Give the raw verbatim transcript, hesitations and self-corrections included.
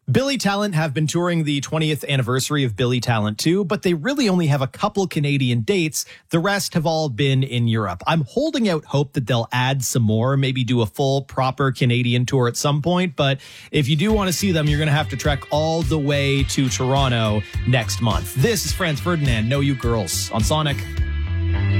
Billy Talent have been touring the twentieth anniversary of Billy Talent two, but they really only have a couple Canadian dates. The rest have all been in Europe. I'm holding out hope that they'll add some more, maybe do a full, proper Canadian tour at some point. But if you do want to see them, you're going to have to trek all the way to Toronto next month. This is Franz Ferdinand, Know You Girls, on Sonic.